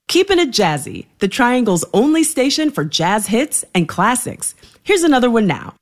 Keeping it jazzy, the Triangle's only station for jazz hits and classics. Here's another one now.